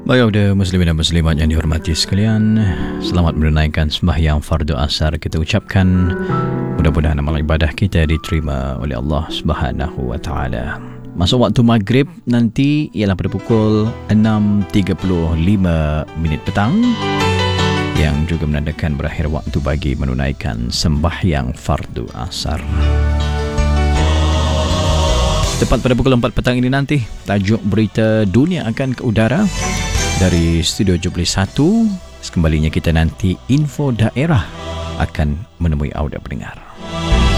Baik, ada muslimin dan muslimat yang dihormati sekalian, selamat menunaikan sembahyang fardu asar kita ucapkan. Mudah-mudahan amal ibadah kita diterima oleh Allah Subhanahu wa taala. Masuk waktu maghrib nanti ialah pada pukul 6.35 petang, yang juga menandakan berakhir waktu bagi menunaikan sembahyang fardu asar. Tepat pada pukul 4 petang ini nanti, tajuk berita dunia akan ke udara dari Studio Jubilee 1. Sekembalinya kita nanti, info daerah akan menemui audio pendengar.